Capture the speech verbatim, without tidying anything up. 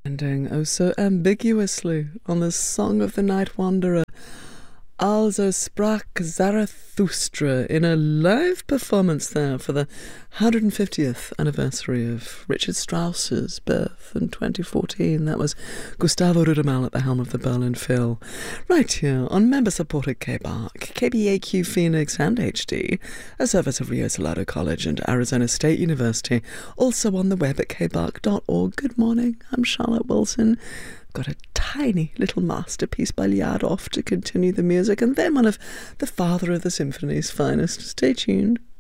Ending oh so ambiguously on the Song of the Night Wanderer. Also sprach Zarathustra in a live performance there for the one hundred fiftieth anniversary of Richard Strauss's birth in twenty fourteen. That was Gustavo Dudamel at the helm of the Berlin Phil. Right here on member-supported K B A R C, K B A Q Phoenix and H D, a service of Rio Salado College and Arizona State University, also on the web at k b a r c dot org. Good morning, I'm Charlotte Wilson. Got a tiny little masterpiece by Lyadov to continue the music, and then one of the father of the symphony's finest. Stay tuned.